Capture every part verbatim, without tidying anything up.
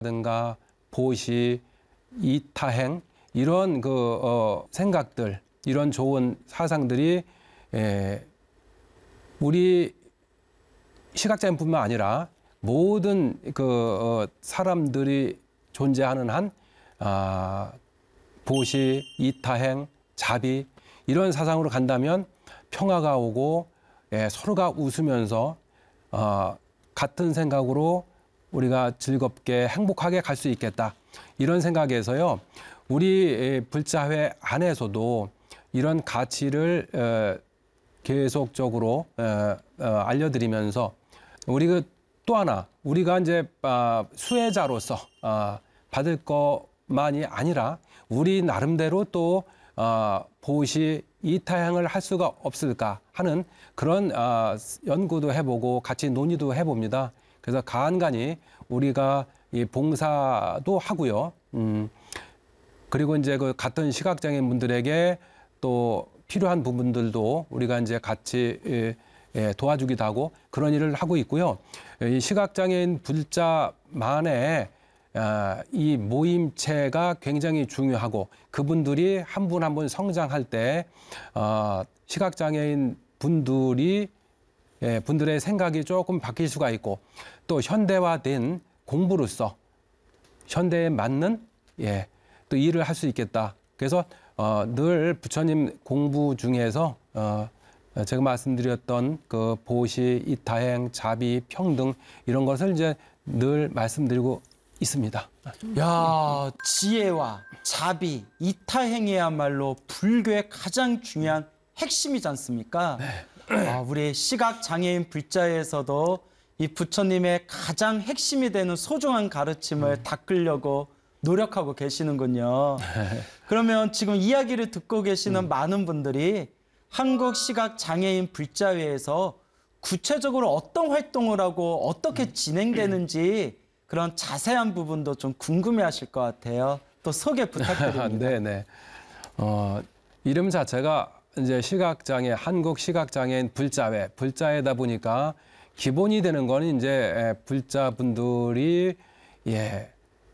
든가 보시, 이타행 이런 그 어, 생각들, 이런 좋은 사상들이 에, 우리 시각장애인뿐만 아니라 모든 그 어, 사람들이 존재하는 한 아, 보시, 이타행, 자비 이런 사상으로 간다면 평화가 오고 예, 서로가 웃으면서 어, 같은 생각으로 우리가 즐겁게 행복하게 갈 수 있겠다. 이런 생각에서요. 우리 불자회 안에서도 이런 가치를 어, 계속적으로 어, 어, 알려드리면서 우리 그 또 하나 우리가 이제 아, 수혜자로서 아, 받을 것만이 아니라 우리 나름대로 또 어, 보시 이타향을 할 수가 없을까 하는 그런 어, 연구도 해보고 같이 논의도 해봅니다. 그래서 간간히 우리가 이 봉사도 하고요. 음, 그리고 이제 그 같은 시각장애인 분들에게 또 필요한 부분들도 우리가 이제 같이 예, 예, 도와주기도 하고 그런 일을 하고 있고요. 이 시각장애인 불자만의 아, 이 모임체가 굉장히 중요하고 그분들이 한 분 한 분 성장할 때 어, 시각장애인 분들이 예, 분들의 생각이 조금 바뀔 수가 있고 또 현대화된 공부로서 현대에 맞는 예, 또 일을 할 수 있겠다. 그래서 어, 늘 부처님 공부 중에서 어, 제가 말씀드렸던 그 보시, 이타행, 자비, 평등 이런 것을 이제 늘 말씀드리고 있습니다. 야, 지혜와 자비, 이타행이야말로 불교의 가장 중요한 핵심이지 않습니까? 네. 아, 우리 시각장애인 불자에서도 이 부처님의 가장 핵심이 되는 소중한 가르침을 음. 닦으려고 노력하고 계시는군요. 네. 그러면 지금 이야기를 듣고 계시는 음. 많은 분들이 한국시각장애인 불자회에서 구체적으로 어떤 활동을 하고 어떻게 음. 진행되는지 그런 자세한 부분도 좀 궁금해하실 것 같아요. 또 소개 부탁드립니다. 네네. 어, 이름 자체가 이제 시각장애 한국 시각장애인 불자회 불자회다 보니까 기본이 되는 거는 이제 불자분들이 예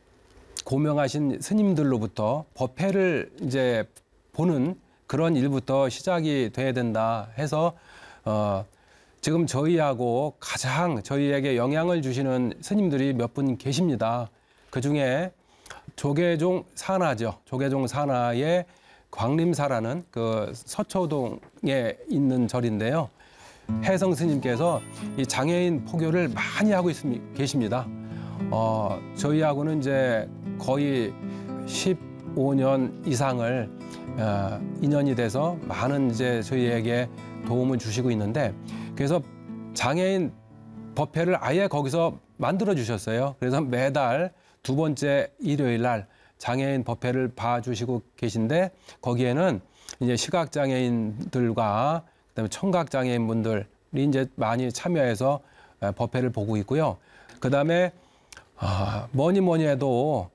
고명하신 스님들로부터 법회를 이제 보는 그런 일부터 시작이 돼야 된다 해서 어. 지금 저희하고 가장 저희에게 영향을 주시는 스님들이 몇 분 계십니다. 그중에 조계종 산하죠. 조계종 산하의 광림사라는 그 서초동에 있는 절인데요. 혜성 스님께서 이 장애인 포교를 많이 하고 있습니다. 계십니다. 어, 저희하고는 이제 거의 십오 년 이상을 어, 인연이 돼서 많은 이제 저희에게 도움을 주시고 있는데 그래서 장애인 법회를 아예 거기서 만들어 주셨어요. 그래서 매달 두 번째 일요일 날 장애인 법회를 봐주시고 계신데 거기에는 이제 시각장애인들과 그다음에 청각장애인분들이 이제 많이 참여해서 법회를 보고 있고요. 그다음에 아, 뭐니 뭐니 해도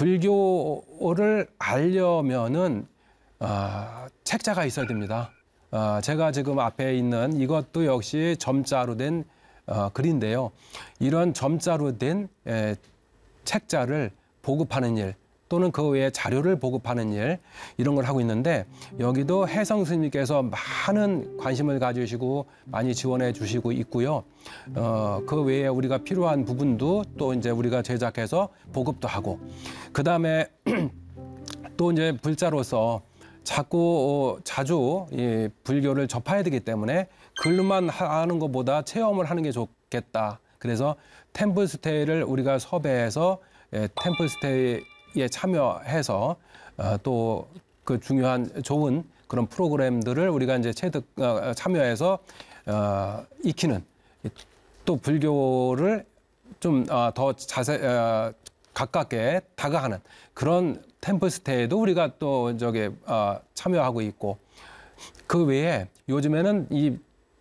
불교를 알려면은 아, 책자가 있어야 됩니다. 어, 제가 지금 앞에 있는 이것도 역시 점자로 된 어, 글인데요. 이런 점자로 된 에, 책자를 보급하는 일 또는 그 외에 자료를 보급하는 일 이런 걸 하고 있는데 여기도 혜성 스님께서 많은 관심을 가지시고 많이 지원해 주시고 있고요. 어, 그 외에 우리가 필요한 부분도 또 이제 우리가 제작해서 보급도 하고 그 다음에 또 이제 불자로서 자꾸 자주 이 불교를 접해야 되기 때문에 글로만 하는 것보다 체험을 하는 게 좋겠다. 그래서 템플스테이를 우리가 섭외해서 템플스테이에 참여해서 또 그 중요한 좋은 그런 프로그램들을 우리가 이제 체득 참여해서 익히는 또 불교를 좀 더 자세 가깝게 다가가는 그런 템플스테이도 우리가 또 저기 어, 참여하고 있고 그 외에 요즘에는 이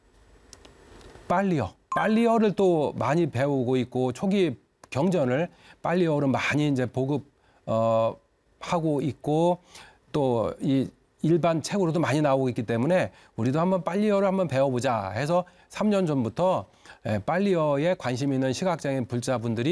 빨리어, 빨리어를 또 많이 배우고 있고 초기 경전을 빨리어로 많이 이제 보급 어, 하고 있고 또 이 일반 책으로도 많이 나오고 있기 때문에 우리도 한번 빨리어를 한번 배워보자 해서 삼 년 전부터 빨리어에 관심 있는 시각장애인 불자분들이